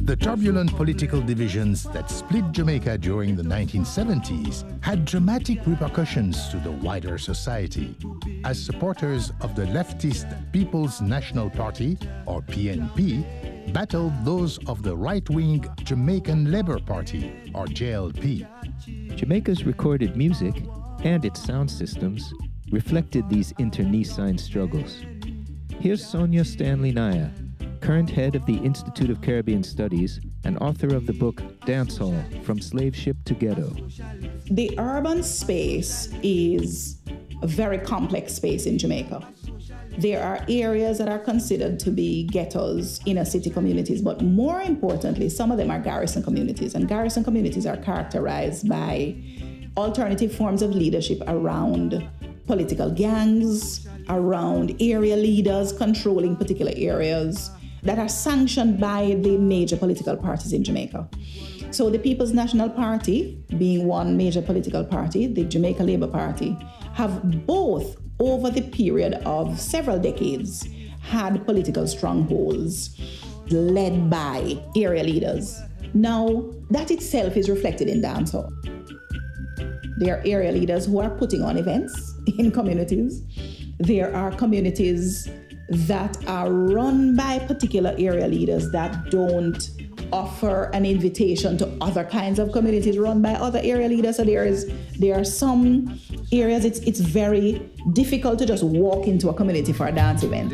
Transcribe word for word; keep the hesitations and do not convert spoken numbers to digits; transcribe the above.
The turbulent political divisions that split Jamaica during the nineteen seventies had dramatic repercussions to the wider society, as supporters of the leftist People's National Party, or P N P, battled those of the right-wing Jamaican Labour Party, or J L P. Jamaica's recorded music and its sound systems reflected these internecine struggles. Here's Sonia Stanley Naya, current head of the Institute of Caribbean Studies and author of the book Dancehall, From Slave Ship to Ghetto. The urban space is a very complex space in Jamaica. There are areas that are considered to be ghettos, inner city communities, but more importantly, some of them are garrison communities. And garrison communities are characterized by alternative forms of leadership around political gangs, around area leaders controlling particular areas that are sanctioned by the major political parties in Jamaica. So the People's National Party, being one major political party, the Jamaica Labour Party, have both, over the period of several decades, had political strongholds led by area leaders. Now, that itself is reflected in dancehall. There are area leaders who are putting on events in communities. There are communities that are run by particular area leaders that don't offer an invitation to other kinds of communities run by other area leaders. So there is there are some areas it's it's very difficult to just walk into a community for a dance event.